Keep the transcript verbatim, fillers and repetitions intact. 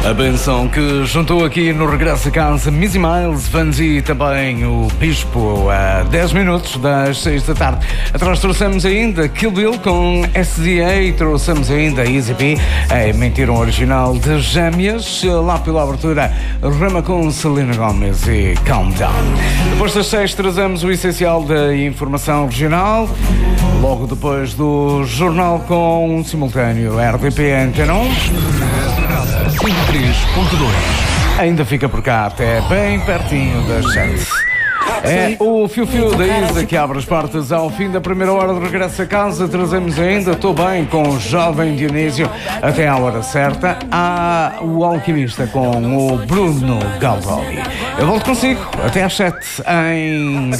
A benção que juntou aqui no Regresso a Casa Missy Miles, Vans e também o Bispo a dez minutos das seis da tarde. Atrás trouxemos ainda Kill Bill com S D A e trouxemos ainda Easy P, a mentira original de Gêmeas. Lá pela abertura, Rama com Selena Gomez e Calm Down. Depois das seis trazemos o essencial da informação regional. Logo depois do jornal com um simultâneo R D P Antena um. cinquenta e três ponto dois. Ainda fica por cá até bem pertinho das sete. É o fio-fio da Isa que abre as portas ao fim da primeira hora de regresso a casa. Trazemos ainda Estou Bem com o jovem Dionísio até à hora certa. Há o Alquimista com o Bruno Galvoli. Eu volto consigo até às sete em